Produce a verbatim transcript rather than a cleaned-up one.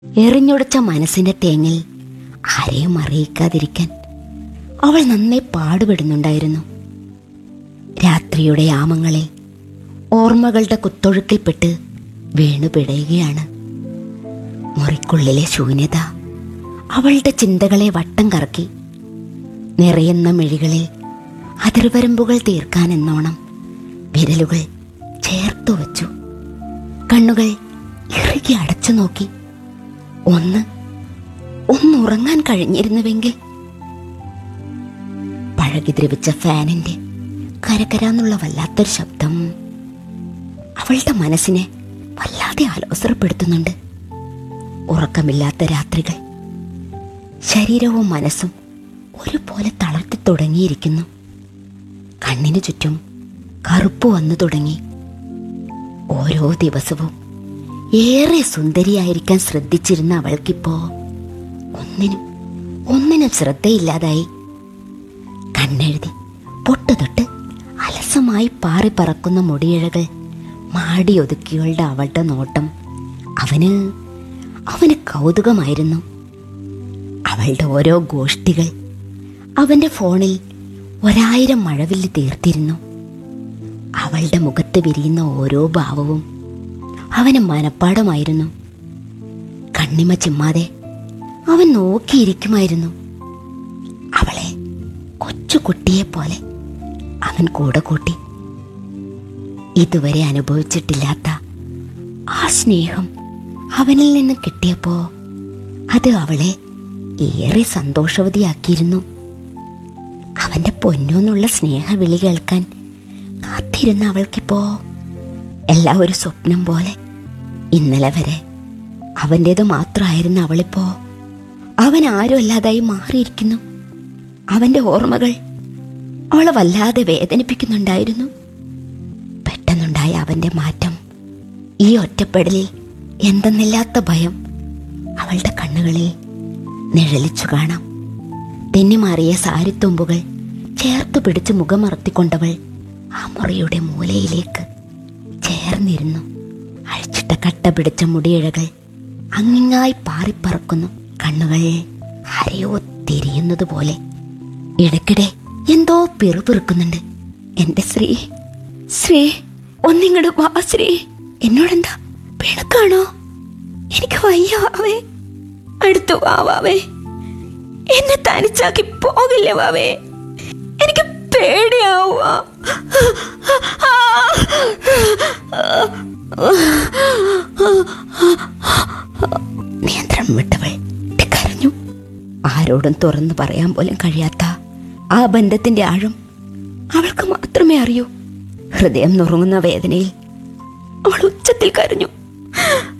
എറിഞ്ഞുടച്ച മനസ്സിന്റെ തേങ്ങൽ ആരെയും അറിയിക്കാതിരിക്കാൻ അവൾ നന്നേ പാടുപെടുന്നുണ്ടായിരുന്നു. രാത്രിയുടെ യാമങ്ങളിൽ ഓർമ്മകളുടെ കുത്തൊഴുക്കിൽപ്പെട്ട് വീണു പിടയുകയാണ്. മുറിക്കുള്ളിലെ ശൂന്യത അവളുടെ ചിന്തകളെ വട്ടം കറക്കി. നിറയുന്ന മിഴികളിൽ അതിർവരമ്പുകൾ തീർക്കാനെന്നോണം വിരലുകൾ ചേർത്തു വച്ചു. കണ്ണുകൾ ഇറുകി അടച്ചു നോക്കി. ഒന്ന് ഒന്നുറങ്ങാൻ കഴിഞ്ഞിരുന്നുവെങ്കിൽ. പഴകി ദ്രവിച്ച ഫാനിന്റെ കരകരാന്നുള്ള വല്ലാത്തൊരു ശബ്ദം അവളുടെ മനസ്സിനെ വല്ലാതെ ആലോസരപ്പെടുത്തുന്നുണ്ട്. ഉറക്കമില്ലാത്ത രാത്രികൾ ശരീരവും മനസ്സും ഒരുപോലെ തളർത്തി തുടങ്ങിയിരിക്കുന്നു. കണ്ണിനു ചുറ്റും കറുപ്പ് വന്നു തുടങ്ങി. ഓരോ ദിവസവും ഏറെ സുന്ദരിയായിരിക്കാൻ ശ്രദ്ധിച്ചിരുന്ന അവൾക്കിപ്പോ ഒന്നിനും ഒന്നിനും ശ്രദ്ധയില്ലാതായി. കണ്ണെഴുതി പൊട്ടുതൊട്ട് അലസമായി പാറി പറക്കുന്ന മുടിയിഴകൾ മാടിയൊതുക്കിയുള്ള അവളുടെ നോട്ടം അവന് അവന് കൗതുകമായിരുന്നു. അവളുടെ ഓരോ ഗോഷ്ഠികൾ അവന്റെ ഫോണിൽ ഒരായിരം മഴവില്ല് തീർത്തിരുന്നു. അവളുടെ മുഖത്ത് വിരിയുന്ന ഓരോ ഭാവവും അവന് മനപ്പാടമായിരുന്നു. കണ്ണിമ ചിമ്മാതെ അവൻ നോക്കിയിരിക്കുമായിരുന്നു. അവളെ കൊച്ചു കുട്ടിയെ പോലെ അവൻ കൂടെ കൂട്ടി. ഇതുവരെ അനുഭവിച്ചിട്ടില്ലാത്ത ആ സ്നേഹം അവനിൽ നിന്ന് കിട്ടിയപ്പോ അത് അവളെ ഏറെ സന്തോഷവതിയാക്കിയിരുന്നു. അവന്റെ പൊന്നൂന്നുള്ള സ്നേഹവിളി കേൾക്കാൻ കാത്തിരുന്ന അവൾക്കിപ്പോ എല്ലാം ഒരു സ്വപ്നം പോലെ. ഇന്നലെ വരെ അവൻ്റേത് മാത്രമായിരുന്ന അവളിപ്പോ അവൻ ആരും അല്ലാതായി മാറിയിരിക്കുന്നു. അവന്റെ ഓർമ്മകൾ അവളെ വല്ലാതെ വേദനിപ്പിക്കുന്നുണ്ടായിരുന്നു. പെട്ടെന്നുണ്ടായ അവന്റെ മാറ്റം, ഈ ഒറ്റപ്പെടലിൽ എന്തെന്നില്ലാത്ത ഭയം അവളുടെ കണ്ണുകളിൽ നിഴലിച്ചു കാണാം. തെന്നിമാറിയ സാരിത്തുമ്പുകൾ ചേർത്തു പിടിച്ച് മുഖമറത്തിക്കൊണ്ടവൾ ആ മുറിയുടെ മൂലയിലേക്ക് ചേർന്നിരുന്നു. അഴിച്ചിട്ട കട്ട പിടിച്ച മുടിയിഴകൾ അങ്ങിങ്ങായി പാറിപ്പറക്കുന്നു. കണ്ണുകൾ ആരെയോ തിരിയുന്നത് പോലെ. ഇടയ്ക്കിടെ എന്തോ പിറുപിറുക്കുന്നുണ്ട്. എന്റെ ശ്രീ ശ്രീ ഒന്നിങ്ങട് വാ ശ്രീ. എന്നോടെന്താ പിണക്കാണോ? എനിക്ക് വയ്യ വാവേ, അടുത്തു വാ വാവേ. എന്നെ തനിച്ചാക്കി പോകില്ലേ വാവേ, എനിക്ക് പേടിയാവുക. നിയന്ത്രണം വിട്ടവൾ കരഞ്ഞു. ആരോടും തുറന്നു പറയാൻ പോലും കഴിയാത്ത ആ ബന്ധത്തിന്റെ ആഴം അവൾക്ക് മാത്രമേ അറിയൂ. ഹൃദയം നുറുങ്ങുന്ന വേദനയിൽ അവൾ ഉച്ചത്തിൽ കരഞ്ഞു.